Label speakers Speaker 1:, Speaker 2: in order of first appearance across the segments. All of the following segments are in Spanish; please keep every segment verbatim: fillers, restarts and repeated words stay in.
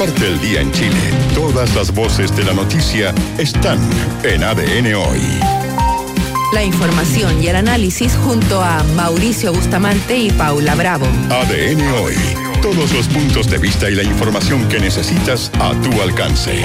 Speaker 1: Parte el día en Chile. Todas las voces de la noticia están en A D N Hoy.
Speaker 2: La información y el análisis junto a Mauricio Bustamante y Paula Bravo.
Speaker 1: A D N Hoy. Todos los puntos de vista y la información que necesitas a tu alcance.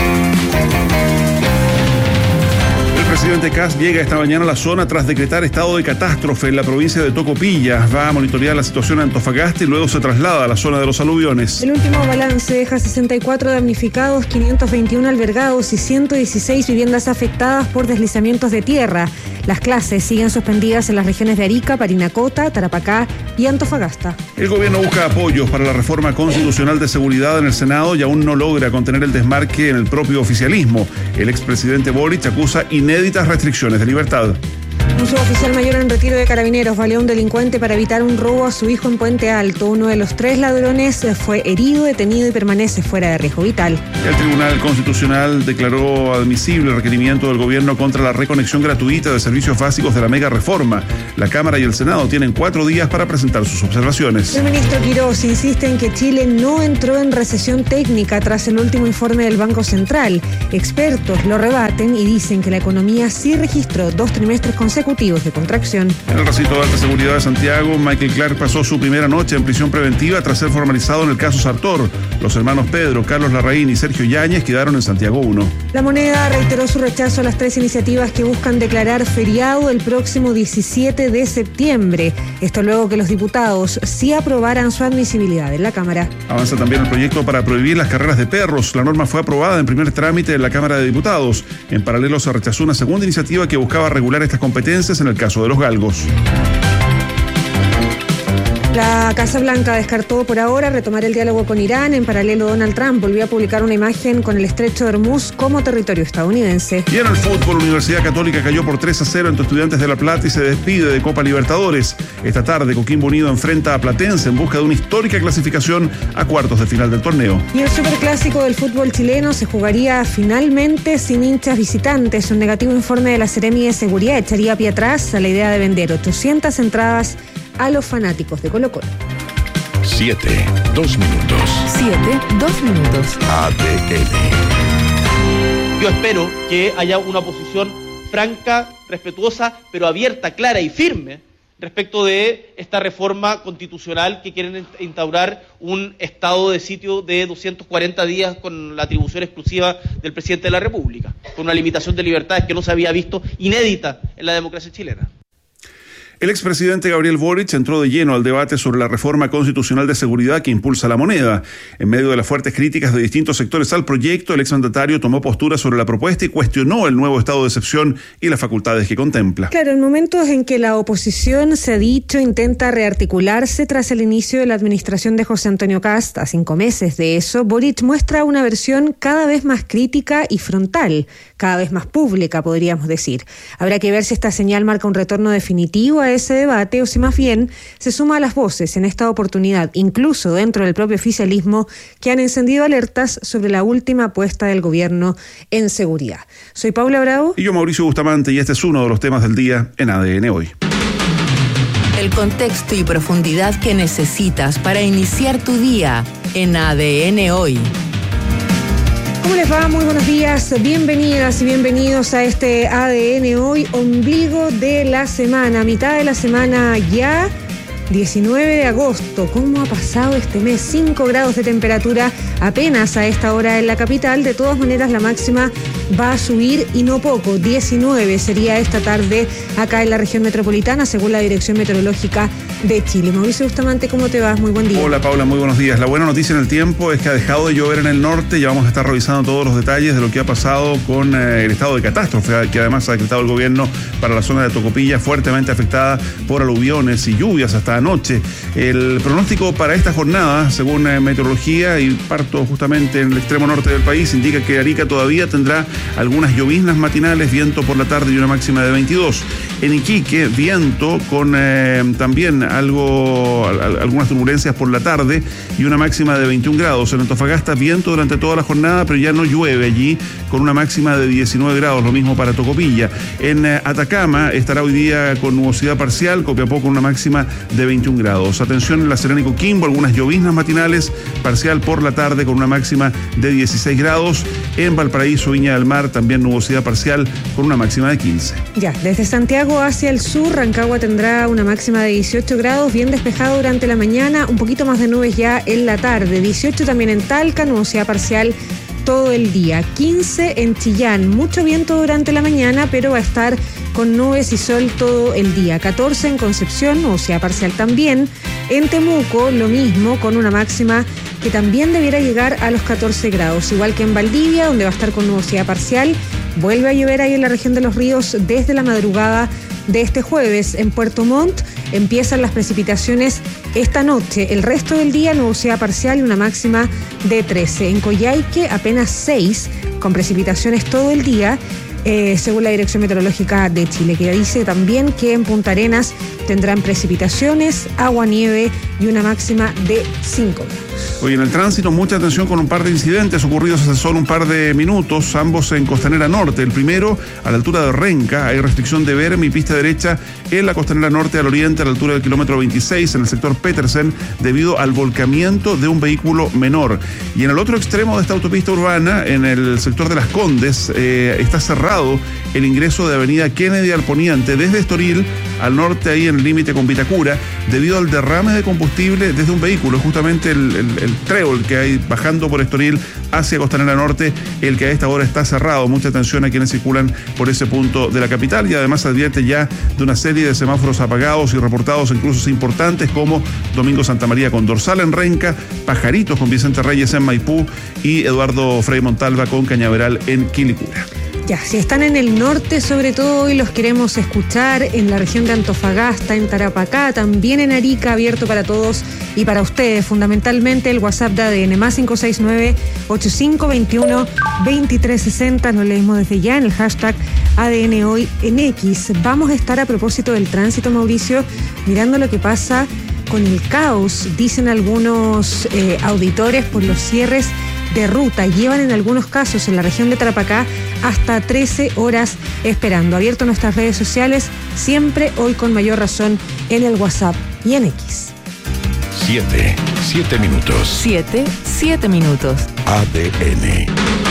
Speaker 3: El presidente Kast llega esta mañana a la zona tras decretar estado de catástrofe en la provincia de Tocopilla. Va a monitorear la situación en Antofagasta y luego se traslada a la zona de los aluviones.
Speaker 4: El último balance deja sesenta y cuatro damnificados, quinientos veintiuno albergados y ciento dieciséis viviendas afectadas por deslizamientos de tierra. Las clases siguen suspendidas en las regiones de Arica, Parinacota, Tarapacá y Antofagasta.
Speaker 3: El gobierno busca apoyos para la reforma constitucional de seguridad en el Senado y aún no logra contener el desmarque en el propio oficialismo. El expresidente Boric acusa inéditas restricciones de libertad.
Speaker 4: Un suboficial mayor en retiro de Carabineros baleó a un delincuente para evitar un robo a su hijo en Puente Alto. Uno de los tres ladrones fue herido, detenido y permanece fuera de riesgo vital.
Speaker 3: El Tribunal Constitucional declaró admisible el requerimiento del gobierno contra la reconexión gratuita de servicios básicos de la mega reforma. La Cámara y el Senado tienen cuatro días para presentar sus observaciones.
Speaker 4: El ministro Quirós insiste en que Chile no entró en recesión técnica tras el último informe del Banco Central. Expertos lo rebaten y dicen que la economía sí registró dos trimestres consecutivos de contracción.
Speaker 3: En el recinto de alta seguridad de Santiago, Michael Clark pasó su primera noche en prisión preventiva tras ser formalizado en el caso Sartor. Los hermanos Pedro, Carlos Larraín y Sergio Yáñez quedaron en Santiago uno.
Speaker 4: La Moneda reiteró su rechazo a las tres iniciativas que buscan declarar feriado el próximo diecisiete de septiembre. Esto luego que los diputados sí aprobaran su admisibilidad en la Cámara.
Speaker 3: Avanza también el proyecto para prohibir las carreras de perros. La norma fue aprobada en primer trámite en la Cámara de Diputados. En paralelo se rechazó una segunda iniciativa que buscaba regular estas competencias en el caso de los galgos.
Speaker 4: La Casa Blanca descartó por ahora retomar el diálogo con Irán. En paralelo, Donald Trump volvió a publicar una imagen con el estrecho de Hormuz como territorio estadounidense.
Speaker 3: Y en el fútbol, Universidad Católica cayó por tres a cero ante Estudiantes de La Plata y se despide de Copa Libertadores. Esta tarde, Coquimbo Unido enfrenta a Platense en busca de una histórica clasificación a cuartos de final del torneo.
Speaker 4: Y el superclásico del fútbol chileno se jugaría finalmente sin hinchas visitantes. Un negativo informe de la Seremi de Seguridad echaría pie atrás a la idea de vender ochocientas entradas a los fanáticos de Colo-Colo.
Speaker 1: Siete, dos minutos.
Speaker 2: Siete, dos minutos.
Speaker 1: A D N.
Speaker 5: Yo espero que haya una posición franca, respetuosa, pero abierta, clara y firme respecto de esta reforma constitucional que quieren instaurar un estado de sitio de doscientos cuarenta días con la atribución exclusiva del presidente de la República, con una limitación de libertades que no se había visto, inédita en la democracia chilena.
Speaker 3: El expresidente Gabriel Boric entró de lleno al debate sobre la reforma constitucional de seguridad que impulsa la moneda. En medio de las fuertes críticas de distintos sectores al proyecto, el exmandatario tomó postura sobre la propuesta y cuestionó el nuevo estado de excepción y las facultades que contempla.
Speaker 4: Claro, en momentos en que la oposición, se ha dicho, intenta rearticularse tras el inicio de la administración de José Antonio Kast, a cinco meses de eso, Boric muestra una versión cada vez más crítica y frontal, cada vez más pública, podríamos decir. Habrá que ver si esta señal marca un retorno definitivo a ese debate o si más bien se suma a las voces en esta oportunidad, incluso dentro del propio oficialismo, que han encendido alertas sobre la última apuesta del gobierno en seguridad. Soy Paula Bravo.
Speaker 3: Y yo, Mauricio Bustamante, y este es uno de los temas del día en A D N Hoy.
Speaker 2: El contexto y profundidad que necesitas para iniciar tu día en A D N Hoy.
Speaker 4: ¿Cómo les va? Muy buenos días, bienvenidas y bienvenidos a este A D N Hoy, ombligo de la semana, mitad de la semana ya, diecinueve de agosto. ¿Cómo ha pasado este mes? cinco grados de temperatura apenas a esta hora en la capital. De todas maneras, la máxima va a subir y no poco. diecinueve sería esta tarde acá en la región metropolitana, según la Dirección Meteorológica de Chile. Mauricio Bustamante, ¿cómo te vas? Muy buen día.
Speaker 3: Hola, Paula, muy buenos días. La buena noticia en el tiempo es que ha dejado de llover en el norte. Ya vamos a estar revisando todos los detalles de lo que ha pasado con eh, el estado de catástrofe que además ha decretado el gobierno para la zona de Tocopilla, fuertemente afectada por aluviones y lluvias hasta anoche. El pronóstico para esta jornada, según eh, meteorología, y parto justamente en el extremo norte del país, indica que Arica todavía tendrá algunas lloviznas matinales, viento por la tarde y una máxima de veintidós. En Iquique, viento con eh, también algo, al, algunas turbulencias por la tarde y una máxima de veintiún grados. En Antofagasta, viento durante toda la jornada, pero ya no llueve allí, con una máxima de diecinueve grados, lo mismo para Tocopilla. En eh, Atacama estará hoy día con nubosidad parcial, Copiapó con una máxima de veintiún grados. Atención en la Serena y Coquimbo, algunas lloviznas matinales, parcial por la tarde con una máxima de dieciséis grados. En Valparaíso, Viña del Mar, también nubosidad parcial con una máxima de quince.
Speaker 4: Ya, desde Santiago hacia el sur, Rancagua tendrá una máxima de dieciocho grados, bien despejado durante la mañana, un poquito más de nubes ya en la tarde. dieciocho también en Talca, nubosidad parcial todo el día. quince en Chillán, mucho viento durante la mañana, pero va a estar con nubes y sol todo el día. catorce en Concepción, nubosidad parcial también. En Temuco, lo mismo, con una máxima que también debiera llegar a los catorce grados. Igual que en Valdivia, donde va a estar con nubosidad parcial. Vuelve a llover ahí en la región de Los Ríos desde la madrugada de este jueves. En Puerto Montt empiezan las precipitaciones esta noche. El resto del día, nubosidad parcial y una máxima de trece. En Coyhaique, apenas seis, con precipitaciones todo el día. Eh, según la Dirección Meteorológica de Chile, que dice también que en Punta Arenas tendrán precipitaciones, agua, nieve y una máxima de cinco grados.
Speaker 3: Hoy en el tránsito, mucha atención con un par de incidentes ocurridos hace solo un par de minutos, ambos en Costanera Norte. El primero, a la altura de Renca, hay restricción de verme y pista derecha en la Costanera Norte al oriente, a la altura del kilómetro veintiséis, en el sector Petersen, debido al volcamiento de un vehículo menor. Y en el otro extremo de esta autopista urbana, en el sector de Las Condes, eh, está cerrado el ingreso de avenida Kennedy al poniente, desde Estoril al norte, ahí en el límite con Vitacura, debido al derrame de combustible desde un vehículo, justamente el, el, el trébol que hay bajando por Estoril hacia Costanera Norte, el que a esta hora está cerrado. Mucha atención a quienes circulan por ese punto de la capital, y además advierte ya de una serie de semáforos apagados y reportados en cruces importantes como Domingo Santa María con Dorsal en Renca, Pajaritos con Vicente Reyes en Maipú y Eduardo Frei Montalva con Cañaveral en Quilicura.
Speaker 4: Ya, si están en el norte, sobre todo hoy los queremos escuchar en la región de Antofagasta, en Tarapacá, también en Arica, abierto para todos y para ustedes. Fundamentalmente el WhatsApp de A D N, más cinco seis nueve, ocho cinco dos uno, dos tres seis cero, lo leímos desde ya en el hashtag A D N Hoy en X. Vamos a estar, a propósito del tránsito, Mauricio, mirando lo que pasa con el caos, dicen algunos eh, auditores, por los cierres de ruta. Llevan en algunos casos en la región de Tarapacá hasta trece horas esperando. Abierto nuestras redes sociales, siempre hoy con mayor razón en el WhatsApp y en X.
Speaker 1: Siete, siete minutos.
Speaker 2: Siete, siete minutos.
Speaker 1: A D N.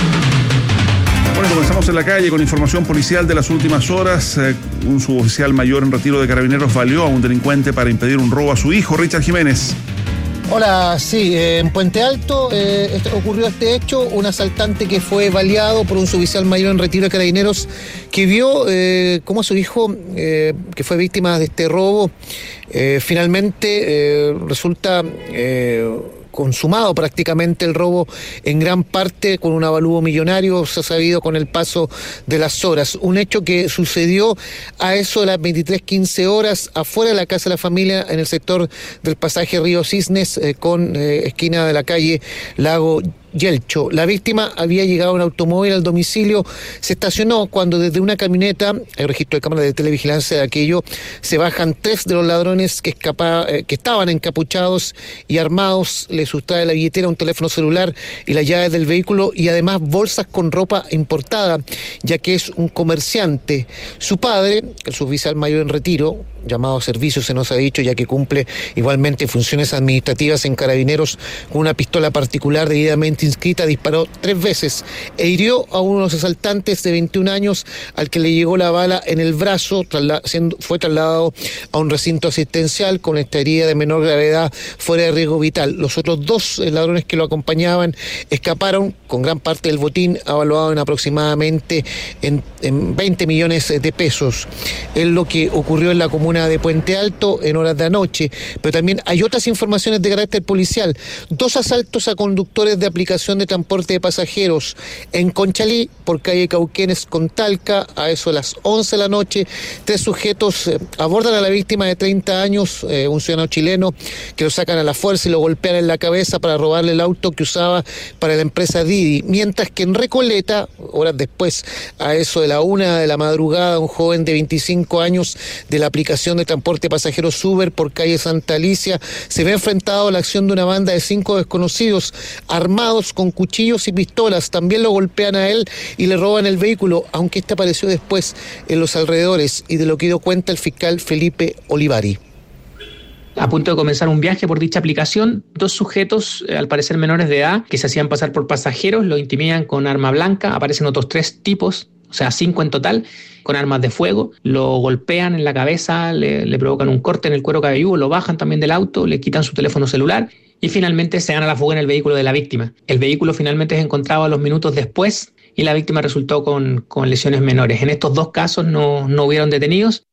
Speaker 3: Bueno, comenzamos en la calle con información policial de las últimas horas. Eh, un suboficial mayor en retiro de Carabineros baleó a un delincuente para impedir un robo a su hijo. Richard Jiménez.
Speaker 6: Hola, sí, eh, en Puente Alto eh, este, ocurrió este hecho, un asaltante que fue baleado por un suboficial mayor en retiro de Carabineros que vio eh, cómo su hijo, eh, que fue víctima de este robo, eh, finalmente eh, resulta... Eh, consumado prácticamente el robo en gran parte con un avalúo millonario, se ha sabido con el paso de las horas. Un hecho que sucedió a eso de las veintitrés quince horas afuera de la casa de la familia en el sector del pasaje Río Cisnes eh, con eh, esquina de la calle Lago Yelcho. La víctima había llegado a un automóvil al domicilio, se estacionó cuando desde una camioneta, hay registro de cámara de televigilancia de aquello, se bajan tres de los ladrones que, escapa, eh, que estaban encapuchados y armados, le sustrae la billetera, un teléfono celular y las llaves del vehículo y además bolsas con ropa importada, ya que es un comerciante. Su padre, el suboficial mayor en retiro, llamado a servicio se nos ha dicho, ya que cumple igualmente funciones administrativas en Carabineros, con una pistola particular debidamente inscrita, disparó tres veces e hirió a uno de los asaltantes de veintiún años, al que le llegó la bala en el brazo, trasla- siendo, fue trasladado a un recinto asistencial con esta herida de menor gravedad fuera de riesgo vital. Los otros dos eh, ladrones que lo acompañaban escaparon con gran parte del botín, evaluado en aproximadamente en, en veinte millones de pesos. Es lo que ocurrió en la comuna comuna de Puente Alto en horas de anoche. Pero también hay otras informaciones de carácter policial. Dos asaltos a conductores de aplicación de transporte de pasajeros en Conchalí, por calle Cauquenes con Talca, a eso de las once de la noche. Tres sujetos eh, abordan a la víctima de treinta años, eh, un ciudadano chileno, que lo sacan a la fuerza y lo golpean en la cabeza para robarle el auto que usaba para la empresa Didi. Mientras que en Recoleta, horas después, a eso de la una de la madrugada, un joven de veinticinco años de la aplicación de transporte de pasajeros Uber por calle Santa Alicia se ve enfrentado a la acción de una banda de cinco desconocidos armados con cuchillos y pistolas. También lo golpean a él y le roban el vehículo, aunque este apareció después en los alrededores, y de lo que dio cuenta el fiscal Felipe Olivari.
Speaker 7: A punto de comenzar un viaje por dicha aplicación, dos sujetos, eh, al parecer menores de edad, que se hacían pasar por pasajeros, lo intimidan con arma blanca. Aparecen otros tres tipos, o sea, cinco en total, con armas de fuego. Lo golpean en la cabeza, le, le provocan un corte en el cuero cabelludo, lo bajan también del auto, le quitan su teléfono celular y finalmente se dan a la fuga en el vehículo de la víctima. El vehículo finalmente es encontrado a los minutos después y la víctima resultó con, con lesiones menores. En estos dos casos no, no hubieron detenidos.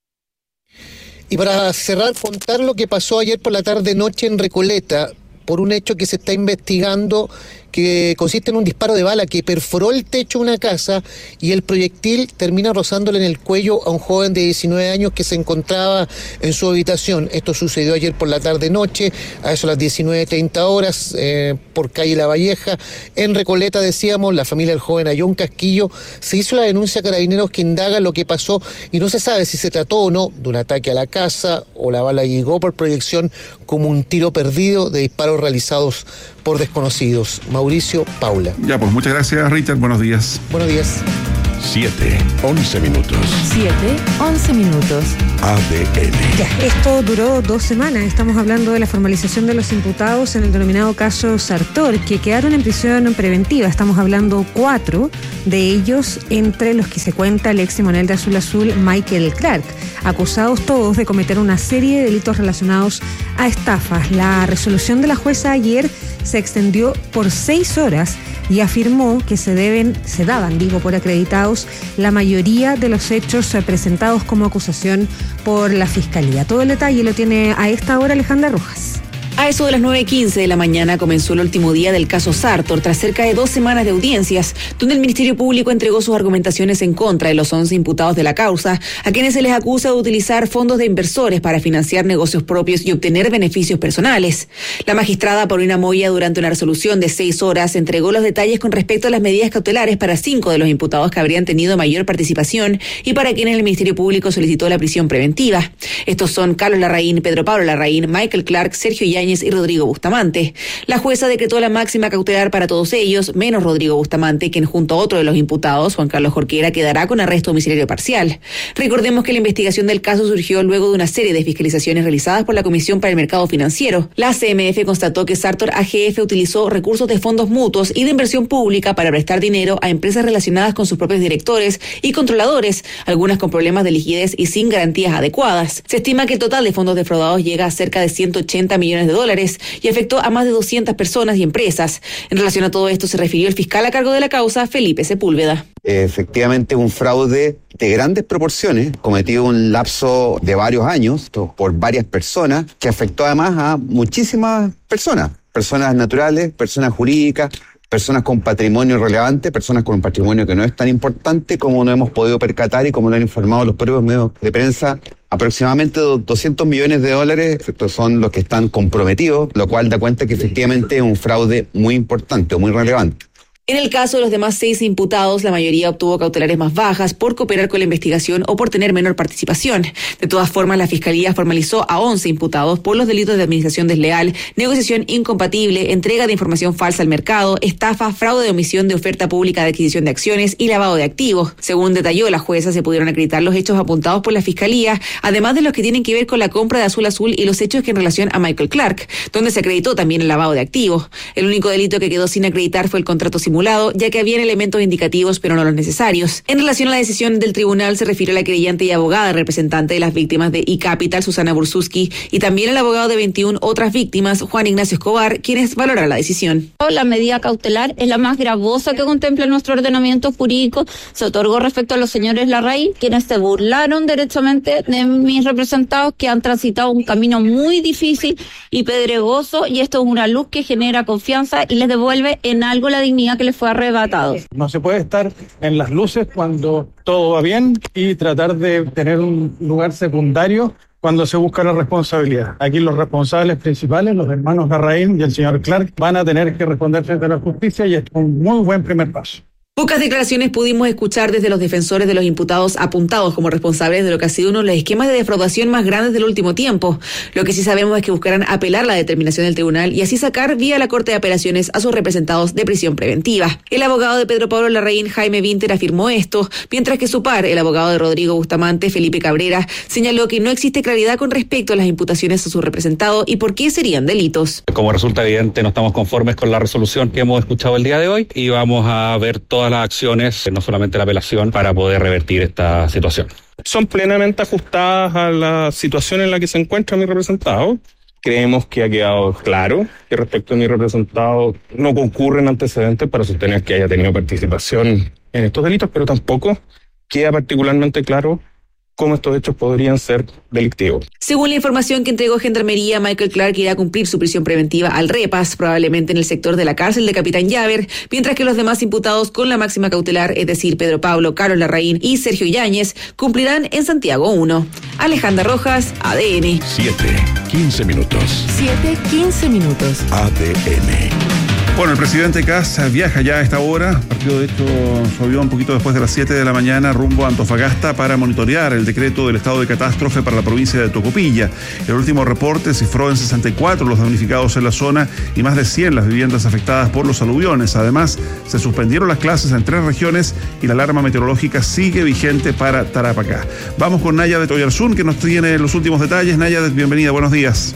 Speaker 6: Y para cerrar, contar lo que pasó ayer por la tarde-noche en Recoleta, por un hecho que se está investigando, que consiste en un disparo de bala que perforó el techo de una casa y el proyectil termina rozándole en el cuello a un joven de diecinueve años que se encontraba en su habitación. Esto sucedió ayer por la tarde-noche, a eso a las diecinueve treinta horas, eh, por calle La Valleja. En Recoleta, decíamos, la familia del joven halló un casquillo. Se hizo la denuncia a Carabineros que indaga lo que pasó y no se sabe si se trató o no de un ataque a la casa o la bala llegó por proyección como un tiro perdido de disparos realizados por desconocidos. Mauricio Paula.
Speaker 3: Ya, pues muchas gracias, Richard. Buenos días.
Speaker 6: Buenos días.
Speaker 1: siete, once minutos.
Speaker 2: siete, once minutos.
Speaker 1: A D N.
Speaker 4: Ya, esto duró dos semanas. Estamos hablando de la formalización de los imputados en el denominado caso Sartor, que quedaron en prisión preventiva. Estamos hablando cuatro de ellos, entre los que se cuenta el ex timonel de Azul Azul, Michael Clark, acusados todos de cometer una serie de delitos relacionados a estafas. La resolución de la jueza ayer se extendió por seis horas y afirmó que se deben, se daban, digo, por acreditados la mayoría de los hechos presentados como acusación por la Fiscalía. Todo el detalle lo tiene a esta hora Alejandra Rojas.
Speaker 8: A eso de las nueve quince de la mañana comenzó el último día del caso Sartor, tras cerca de dos semanas de audiencias, donde el Ministerio Público entregó sus argumentaciones en contra de los once imputados de la causa, a quienes se les acusa de utilizar fondos de inversores para financiar negocios propios y obtener beneficios personales. La magistrada Paulina Moya, durante una resolución de seis horas, entregó los detalles con respecto a las medidas cautelares para cinco de los imputados que habrían tenido mayor participación y para quienes el Ministerio Público solicitó la prisión preventiva. Estos son Carlos Larraín, Pedro Pablo Larraín, Michael Clark, Sergio Yáñez y Rodrigo Bustamante. La jueza decretó la máxima cautelar para todos ellos, menos Rodrigo Bustamante, quien junto a otro de los imputados, Juan Carlos Jorquera, quedará con arresto domiciliario parcial. Recordemos que la investigación del caso surgió luego de una serie de fiscalizaciones realizadas por la Comisión para el Mercado Financiero. La C M F constató que Sartor A G F utilizó recursos de fondos mutuos y de inversión pública para prestar dinero a empresas relacionadas con sus propios directores y controladores, algunas con problemas de liquidez y sin garantías adecuadas. Se estima que el total de fondos defraudados llega a cerca de ciento ochenta millones de dólares y afectó a más de doscientas personas y empresas. En relación a todo esto se refirió el fiscal a cargo de la causa, Felipe Sepúlveda.
Speaker 9: Efectivamente, un fraude de grandes proporciones, cometido en un lapso de varios años por varias personas, que afectó además a muchísimas personas, personas naturales, personas jurídicas, personas con patrimonio relevante, personas con un patrimonio que no es tan importante, como no hemos podido percatar y como lo han informado los propios medios de prensa. Aproximadamente doscientos millones de dólares, estos son los que están comprometidos, lo cual da cuenta que efectivamente es un fraude muy importante o muy relevante.
Speaker 8: En el caso de los demás seis imputados, la mayoría obtuvo cautelares más bajas por cooperar con la investigación o por tener menor participación. De todas formas, la Fiscalía formalizó a once imputados por los delitos de administración desleal, negociación incompatible, entrega de información falsa al mercado, estafa, fraude de omisión de oferta pública de adquisición de acciones y lavado de activos. Según detalló la jueza, se pudieron acreditar los hechos apuntados por la Fiscalía, además de los que tienen que ver con la compra de Azul Azul y los hechos que en relación a Michael Clark, donde se acreditó también el lavado de activos. El único delito que quedó sin acreditar fue el contrato simulado acumulado, ya que habían elementos indicativos pero no los necesarios. En relación a la decisión del tribunal se refirió a la creyente y abogada representante de las víctimas de iCapital, Susana Bursuski, y también el abogado de veintiuna otras víctimas, Juan Ignacio Escobar, quienes valoran la decisión.
Speaker 10: La medida cautelar es la más gravosa que contempla nuestro ordenamiento jurídico. Se otorgó respecto a los señores Larraín, quienes se burlaron derechamente de mis representados, que han transitado un camino muy difícil y pedregoso, y esto es una luz que genera confianza y les devuelve en algo la dignidad que les fue arrebatado.
Speaker 11: No se puede estar en las luces cuando todo va bien y tratar de tener un lugar secundario cuando se busca la responsabilidad. Aquí los responsables principales, los hermanos Larraín y el señor Clark, van a tener que responder frente a la justicia, y es un muy buen primer paso.
Speaker 8: Pocas declaraciones pudimos escuchar desde los defensores de los imputados apuntados como responsables de lo que ha sido uno de los esquemas de defraudación más grandes del último tiempo. Lo que sí sabemos es que buscarán apelar la determinación del tribunal y así sacar vía la Corte de Apelaciones a sus representados de prisión preventiva. El abogado de Pedro Pablo Larraín, Jaime Vinter, afirmó esto, mientras que su par, el abogado de Rodrigo Bustamante, Felipe Cabrera, señaló que no existe claridad con respecto a las imputaciones a sus representados y por qué serían delitos.
Speaker 12: Como resulta evidente, no estamos conformes con la resolución que hemos escuchado el día de hoy y vamos a ver todas las acciones, no solamente la apelación, para poder revertir esta situación.
Speaker 13: Son plenamente ajustadas a la situación en la que se encuentra mi representado. Creemos que ha quedado claro que respecto a mi representado no concurren antecedentes para sostener que haya tenido participación en estos delitos, pero tampoco queda particularmente claro cómo estos hechos podrían ser delictivos.
Speaker 8: Según la información que entregó Gendarmería, Michael Clark irá a cumplir su prisión preventiva al Repas, probablemente en el sector de la cárcel de Capitán Llaver, mientras que los demás imputados con la máxima cautelar, es decir, Pedro Pablo, Carlos Larraín y Sergio Yáñez, cumplirán en Santiago uno. Alejandra Rojas, A D N.
Speaker 1: siete, quince minutos.
Speaker 2: siete, quince minutos.
Speaker 1: A D N.
Speaker 3: Bueno, el presidente Kast viaja ya a esta hora, partió de hecho su avión un poquito después de las siete de la mañana rumbo a Antofagasta para monitorear el decreto del estado de catástrofe para la provincia de Tocopilla. El último reporte cifró en sesenta y cuatro los damnificados en la zona y más de cien las viviendas afectadas por los aluviones. Además, se suspendieron las clases en tres regiones y la alarma meteorológica sigue vigente para Tarapacá. Vamos con Nayadet Oyarzún, que nos tiene los últimos detalles. Nayadet, bienvenida, buenos días.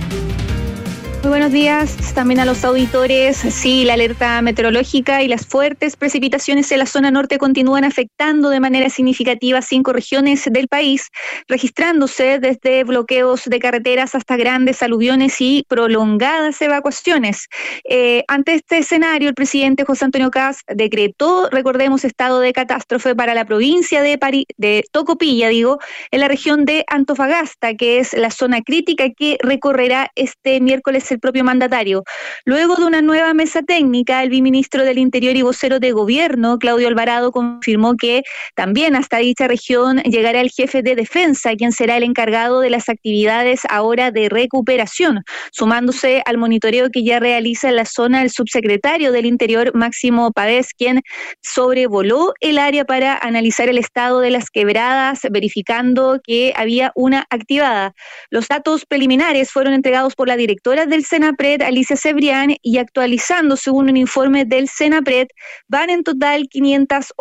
Speaker 14: Muy buenos días también a los auditores. Sí, la alerta meteorológica y las fuertes precipitaciones en la zona norte continúan afectando de manera significativa cinco regiones del país, registrándose desde bloqueos de carreteras hasta grandes aluviones y prolongadas evacuaciones. Eh, ante este escenario, el presidente José Antonio Kast decretó, recordemos, estado de catástrofe para la provincia de, Pari- de Tocopilla, digo, en la región de Antofagasta, que es la zona crítica que recorrerá este miércoles el propio mandatario. Luego de una nueva mesa técnica, el viceministro del Interior y vocero de Gobierno, Claudio Alvarado, confirmó que también hasta dicha región llegará el jefe de defensa, quien será el encargado de las actividades ahora de recuperación, sumándose al monitoreo que ya realiza en la zona el subsecretario del Interior, Máximo Pavés, quien sobrevoló el área para analizar el estado de las quebradas, verificando que había una activada. Los datos preliminares fueron entregados por la directora del Senapred, Alicia Cebrián, y actualizando según un informe del Senapred, van en total quinientos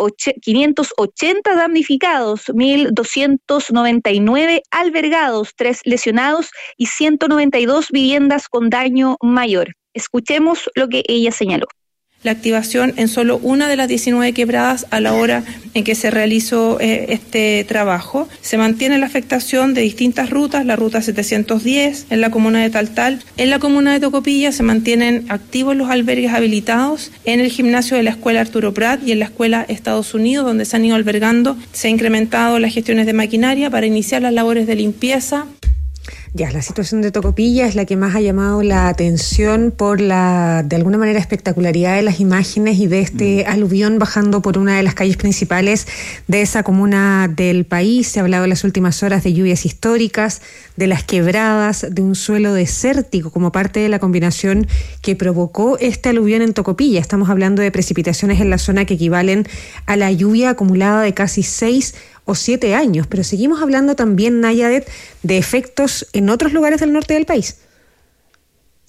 Speaker 14: ochenta damnificados, mil doscientos noventa y nueve albergados, tres lesionados y ciento noventa y dos viviendas con daño mayor. Escuchemos lo que ella señaló.
Speaker 15: La activación en solo una de las diecinueve quebradas a la hora en que se realizó eh, este trabajo. Se mantiene la afectación de distintas rutas, la ruta setecientos diez en la comuna de Taltal. En la comuna de Tocopilla se mantienen activos los albergues habilitados en el gimnasio de la Escuela Arturo Prat y en la Escuela Estados Unidos, donde se han ido albergando. Se ha incrementado las gestiones de maquinaria para iniciar las labores de limpieza.
Speaker 4: Ya, la situación de Tocopilla es la que más ha llamado la atención por la, de alguna manera, espectacularidad de las imágenes y de este aluvión bajando por una de las calles principales de esa comuna del país. Se ha hablado en las últimas horas de lluvias históricas, de las quebradas, de un suelo desértico como parte de la combinación que provocó este aluvión en Tocopilla. Estamos hablando de precipitaciones en la zona que equivalen a la lluvia acumulada de casi seis o siete años, pero seguimos hablando también, Nayadet, de efectos en otros lugares del norte del país.
Speaker 14: Sí,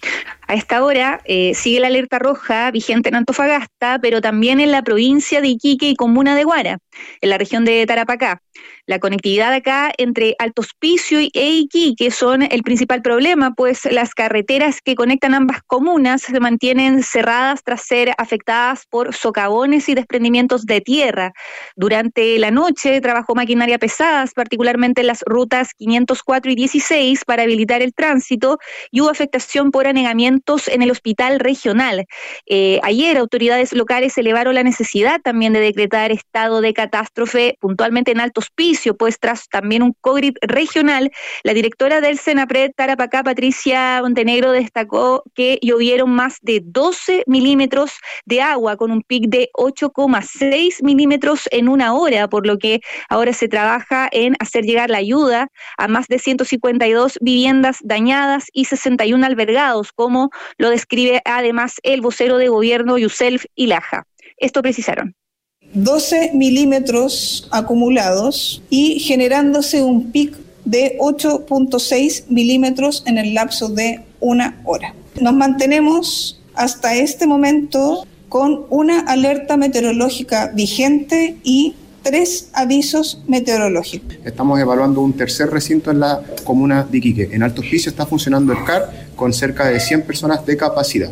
Speaker 14: A esta hora eh, sigue la alerta roja vigente en Antofagasta, pero también en la provincia de Iquique y comuna de Guara, en la región de Tarapacá. La conectividad acá entre Alto Hospicio e Iquique son el principal problema, pues las carreteras que conectan ambas comunas se mantienen cerradas tras ser afectadas por socavones y desprendimientos de tierra. Durante la noche trabajó maquinaria pesada, particularmente en las rutas quinientos cuatro y dieciséis, para habilitar el tránsito, y hubo afectación por anegamientos en el hospital regional. Eh, ayer autoridades locales elevaron la necesidad también de decretar estado de catástrofe puntualmente en Alto Hospicio, pues tras también un COVID regional. La directora del Senapred Tarapacá, Patricia Montenegro, destacó que llovieron más de doce milímetros de agua con un pic de ocho coma seis milímetros en una hora, por lo que ahora se trabaja en hacer llegar la ayuda a más de ciento cincuenta y dos viviendas dañadas y sesenta y uno albergados, como lo describe además el vocero de gobierno Yuself Ilaja. Esto precisaron.
Speaker 16: doce milímetros acumulados y generándose un pic de ocho punto seis milímetros en el lapso de una hora. Nos mantenemos hasta este momento con una alerta meteorológica vigente y tres avisos meteorológicos.
Speaker 17: Estamos evaluando un tercer recinto en la comuna de Iquique. En Alto Hospicio está funcionando el C A R con cerca de cien personas de capacidad.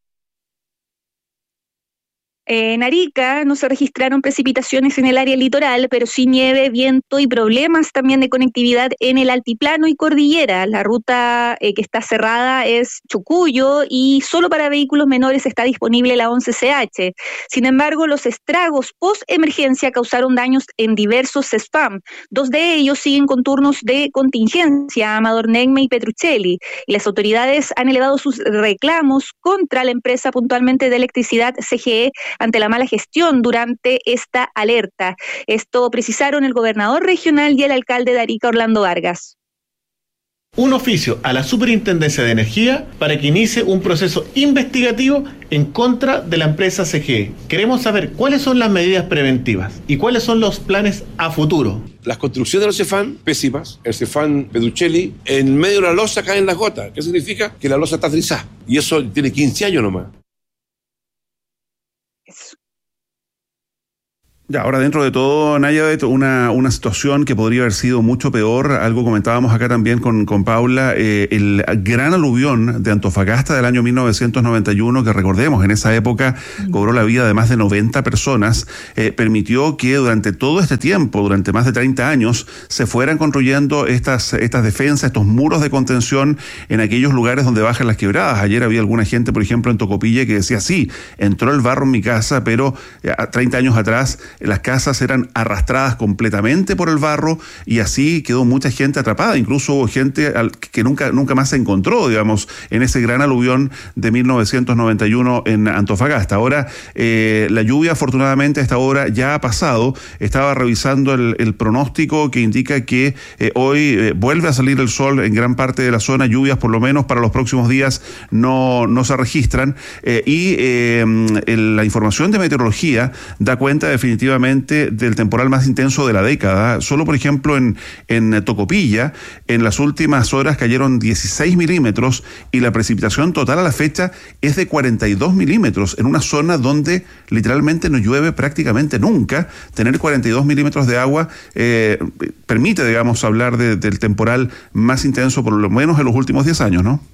Speaker 14: En Arica no se registraron precipitaciones en el área litoral, pero sí nieve, viento y problemas también de conectividad en el altiplano y cordillera. La ruta eh, que está cerrada es Chucuyo y solo para vehículos menores está disponible la once C H. Sin embargo, los estragos post-emergencia causaron daños en diversos C E S F A M. Dos de ellos siguen con turnos de contingencia, Amador Negme y Petruccelli, y las autoridades han elevado sus reclamos contra la empresa puntualmente de electricidad C G E ante la mala gestión durante esta alerta. Esto precisaron el gobernador regional y el alcalde de Arica, Orlando Vargas.
Speaker 18: Un oficio a la Superintendencia de Energía para que inicie un proceso investigativo en contra de la empresa C G E. Queremos saber cuáles son las medidas preventivas y cuáles son los planes a futuro.
Speaker 19: Las construcciones de los CEFAM, pésimas. El CEFAM Petruccelli, en medio de la losa caen las gotas. ¿Qué significa? Que la losa está trizada. Y eso tiene quince años nomás.
Speaker 3: Ya, ahora dentro de todo, Naya, una, una situación que podría haber sido mucho peor, algo comentábamos acá también con, con Paula, eh, el gran aluvión de Antofagasta del año mil novecientos noventa y uno, que recordemos, en esa época cobró la vida de más de noventa personas, eh, permitió que durante todo este tiempo, durante más de treinta años, se fueran construyendo estas, estas defensas, estos muros de contención en aquellos lugares donde bajan las quebradas. Ayer había alguna gente, por ejemplo, en Tocopilla que decía, sí, entró el barro en mi casa, pero eh, treinta años atrás las casas eran arrastradas completamente por el barro y así quedó mucha gente atrapada. Incluso hubo gente que nunca, nunca más se encontró, digamos, en ese gran aluvión de mil novecientos noventa y uno en Antofagasta. Ahora, eh, la lluvia afortunadamente a esta hora ya ha pasado. Estaba revisando el, el pronóstico que indica que eh, hoy eh, vuelve a salir el sol en gran parte de la zona. Lluvias, por lo menos para los próximos días, no, no se registran. Eh, y eh, el, la información de meteorología da cuenta definitivamente del temporal más intenso de la década. Solo, por ejemplo, en, en Tocopilla, en las últimas horas cayeron dieciséis milímetros y la precipitación total a la fecha es de cuarenta y dos milímetros, en una zona donde literalmente no llueve prácticamente nunca. Tener cuarenta y dos milímetros de agua eh, permite, digamos, hablar de, del temporal más intenso, por lo menos en los últimos diez años, ¿no?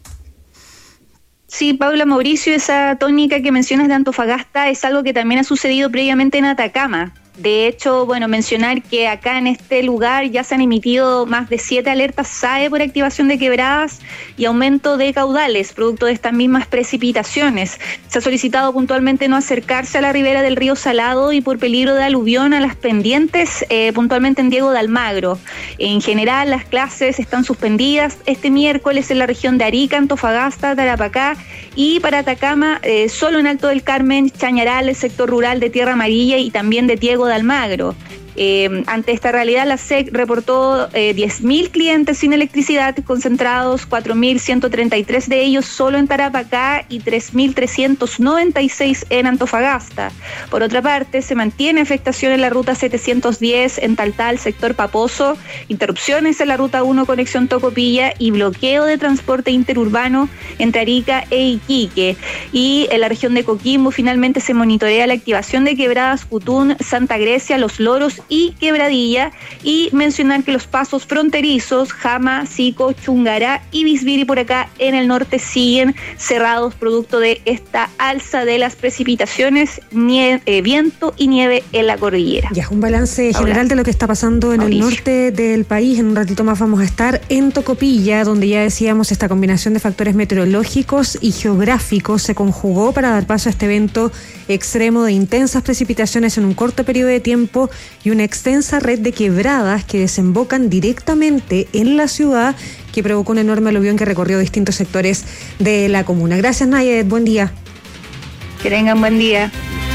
Speaker 14: Sí, Paula, Mauricio, esa tónica que mencionas de Antofagasta es algo que también ha sucedido previamente en Atacama. De hecho, bueno, mencionar que acá en este lugar ya se han emitido más de siete alertas S A E por activación de quebradas y aumento de caudales, producto de estas mismas precipitaciones. Se ha solicitado puntualmente no acercarse a la ribera del río Salado y por peligro de aluvión a las pendientes, eh, puntualmente en Diego de Almagro. En general, las clases están suspendidas este miércoles en la región de Arica, Antofagasta, Tarapacá y para Atacama, eh, solo en Alto del Carmen, Chañaral, el sector rural de Tierra Amarilla y también de Diego de Almagro. Eh, ante esta realidad, la S E C reportó eh, diez mil clientes sin electricidad concentrados, cuatro mil ciento treinta y tres de ellos solo en Tarapacá y tres mil trescientos noventa y seis en Antofagasta. Por otra parte, se mantiene afectación en la ruta setecientos diez en Taltal, sector Paposo, interrupciones en la ruta uno conexión Tocopilla y bloqueo de transporte interurbano entre Arica e Iquique. Y en la región de Coquimbo finalmente se monitorea la activación de quebradas Cutún, Santa Grecia, Los Loros y Quebradilla, y mencionar que los pasos fronterizos Jama, Sico, Chungará y Bisbiri por acá en el norte siguen cerrados producto de esta alza de las precipitaciones, nie- eh, viento y nieve en la cordillera.
Speaker 4: Ya, un balance general Ahora, de lo que está pasando en Mauricio. El norte del país. En un ratito más vamos a estar en Tocopilla, donde ya decíamos esta combinación de factores meteorológicos y geográficos se conjugó para dar paso a este evento extremo de intensas precipitaciones en un corto periodo de tiempo y una extensa red de quebradas que desembocan directamente en la ciudad, que provocó un enorme aluvión que recorrió distintos sectores de la comuna. Gracias, Nayet. Buen día.
Speaker 14: Que tengan buen día.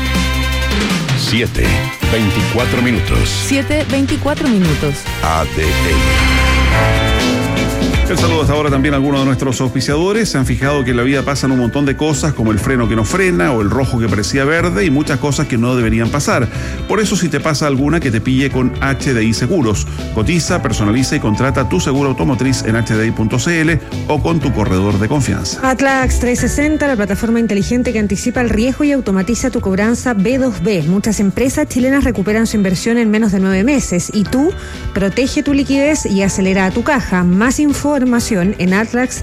Speaker 1: siete, veinticuatro minutos.
Speaker 2: siete, veinticuatro minutos.
Speaker 1: A D N.
Speaker 3: El saludo hasta ahora también a algunos de nuestros auspiciadores. Se han fijado que en la vida pasan un montón de cosas, como el freno que no frena o el rojo que parecía verde, y muchas cosas que no deberían pasar. Por eso, si te pasa alguna, que te pille con H D I Seguros. Cotiza, personaliza y contrata tu seguro automotriz en H D I punto C L o con tu corredor de confianza.
Speaker 4: Atlax trescientos sesenta, la plataforma inteligente que anticipa el riesgo y automatiza tu cobranza B dos B. Muchas empresas chilenas recuperan su inversión en menos de nueve meses y tú protege tu liquidez y acelera a tu caja. Más información en Atlax.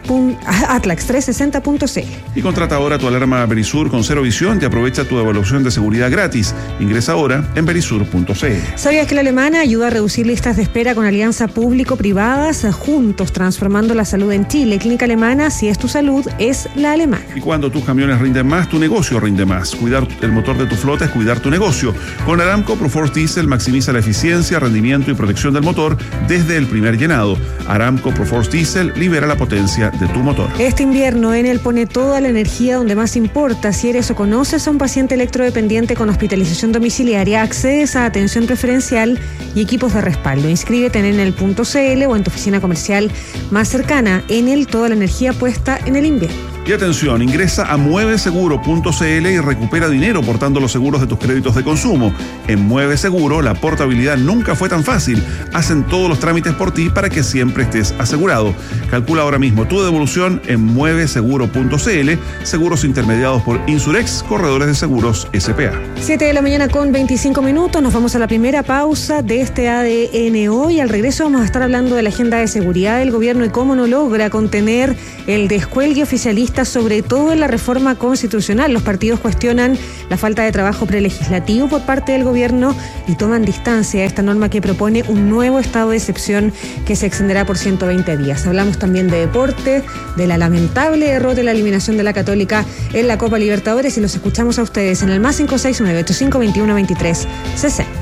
Speaker 4: Atlax trescientos sesenta punto C L.
Speaker 3: Y contrata ahora tu alarma Verisur con cero visión y aprovecha tu evaluación de seguridad gratis. Ingresa ahora en verisur punto C L.
Speaker 4: ¿Sabías que la alemana ayuda a reducir listas de espera con alianza público-privadas? Juntos transformando la salud en Chile. Clínica Alemana, si es tu salud, es la alemana.
Speaker 3: Y cuando tus camiones rinden más, tu negocio rinde más. Cuidar el motor de tu flota es cuidar tu negocio. Con Aramco Proforce Diesel maximiza la eficiencia, rendimiento y protección del motor desde el primer llenado. Aramco Proforce Diesel libera la potencia de tu motor.
Speaker 4: Este invierno Enel pone toda la energía donde más importa. Si eres o conoces a un paciente electrodependiente con hospitalización domiciliaria, accedes a atención preferencial y equipos de respaldo. Inscríbete en enel punto C L o en tu oficina comercial más cercana. Enel, toda la energía puesta en el invierno.
Speaker 3: Y atención, ingresa a mueve seguro punto C L y recupera dinero portando los seguros de tus créditos de consumo. En Mueve Seguro, la portabilidad nunca fue tan fácil. Hacen todos los trámites por ti para que siempre estés asegurado. Calcula ahora mismo tu devolución en mueve seguro punto C L. Seguros intermediados por Insurex, corredores de seguros S P A.
Speaker 4: siete de la mañana con veinticinco minutos. Nos vamos a la primera pausa de este A D N hoy. Al regreso vamos a estar hablando de la agenda de seguridad del gobierno y cómo no logra contener el descuelgue oficialista, sobre todo en la reforma constitucional. Los partidos cuestionan la falta de trabajo prelegislativo por parte del gobierno y toman distancia a esta norma que propone un nuevo estado de excepción que se extenderá por ciento veinte días. Hablamos también de deporte, de la lamentable derrota y la eliminación de la Católica en la Copa Libertadores, y los escuchamos a ustedes en el más cinco seis nueve ocho cinco dos uno dos tres seis cero.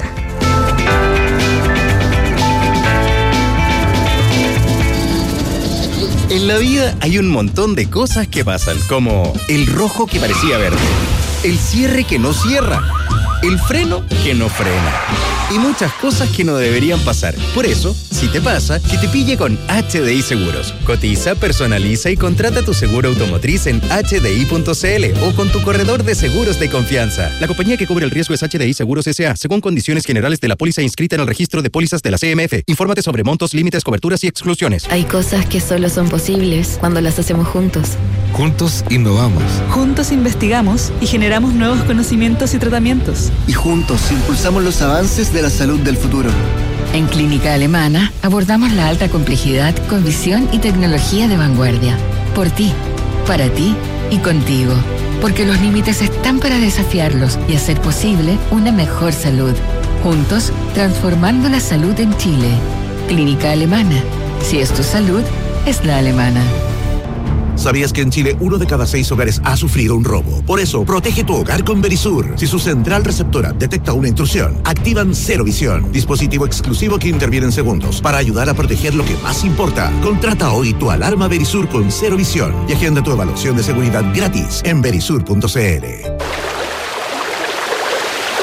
Speaker 20: En la vida hay un montón de cosas que pasan, como el rojo que parecía verde, el cierre que no cierra, el freno que no frena y muchas cosas que no deberían pasar. Por eso, si te pasa, que te pille con H D I Seguros. Cotiza, personaliza y contrata tu seguro automotriz en H D I punto C L o con tu corredor de seguros de confianza. La compañía que cubre el riesgo es H D I Seguros S A, según condiciones generales de la póliza inscrita en el registro de pólizas de la C M F. Infórmate sobre montos, límites, coberturas y exclusiones.
Speaker 21: Hay cosas que solo son posibles cuando las hacemos juntos.
Speaker 22: Juntos innovamos.
Speaker 23: Juntos investigamos y generamos nuevos conocimientos y tratamientos.
Speaker 24: Y juntos impulsamos los avances de la salud del futuro.
Speaker 21: En Clínica Alemana abordamos la alta complejidad con visión y tecnología de vanguardia. Por ti, para ti y contigo. Porque los límites están para desafiarlos y hacer posible una mejor salud. Juntos, transformando la salud en Chile. Clínica Alemana. Si es tu salud, es la alemana.
Speaker 25: ¿Sabías que en Chile uno de cada seis hogares ha sufrido un robo? Por eso, protege tu hogar con Verisur. Si su central receptora detecta una intrusión, activan Cero Visión, dispositivo exclusivo que interviene en segundos para ayudar a proteger lo que más importa. Contrata hoy tu alarma Verisur con Cero Visión y agenda tu evaluación de seguridad gratis en verisur punto C L.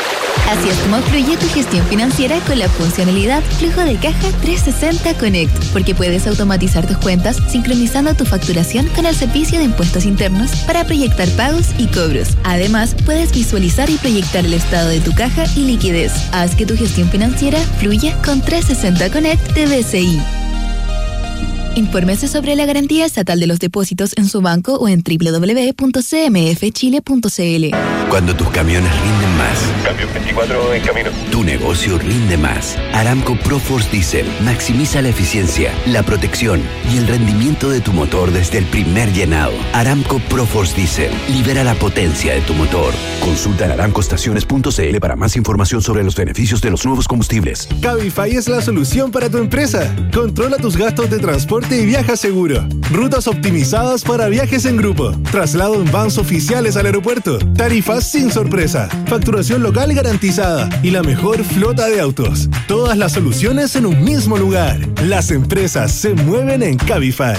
Speaker 5: Así es como fluye tu gestión financiera con la funcionalidad Flujo de Caja trescientos sesenta Connect, porque puedes automatizar tus cuentas sincronizando tu facturación con el servicio de impuestos internos para proyectar pagos y cobros. Además, puedes visualizar y proyectar el estado de tu caja y liquidez. Haz que tu gestión financiera fluya con trescientos sesenta Connect de B C I. Infórmese sobre la garantía estatal de los depósitos en su banco o en doble u doble u doble u punto c m f chile punto c l.
Speaker 6: Cuando tus camiones rinden más.
Speaker 7: Camión veinticuatro en camino.
Speaker 6: Tu negocio rinde más. Aramco ProForce Diesel maximiza la eficiencia, la protección y el rendimiento de tu motor desde el primer llenado. Aramco ProForce Diesel libera la potencia de tu motor. Consulta en aramco estaciones punto c l para más información sobre los beneficios de los nuevos combustibles.
Speaker 9: Cabify es la solución para tu empresa. Controla tus gastos de transporte y viaja seguro. Rutas optimizadas para viajes en grupo. Traslado en vans oficiales al aeropuerto. Tarifas sin sorpresa. Facturación local garantizada. Y la mejor flota de autos. Todas las soluciones en un mismo lugar. Las empresas se mueven en Cabify.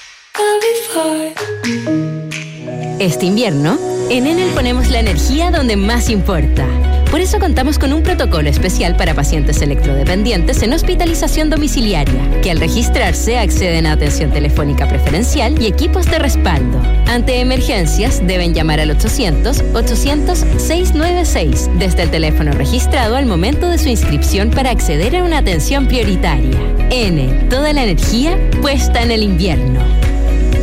Speaker 10: Este invierno, en Enel ponemos la energía donde más importa. Por eso contamos con un protocolo especial para pacientes electrodependientes en hospitalización domiciliaria, que al registrarse acceden a atención telefónica preferencial y equipos de respaldo. Ante emergencias, deben llamar al ochocientos, ochocientos, seiscientos noventa y seis desde el teléfono registrado al momento de su inscripción para acceder a una atención prioritaria. Enel, toda la energía puesta en el invierno.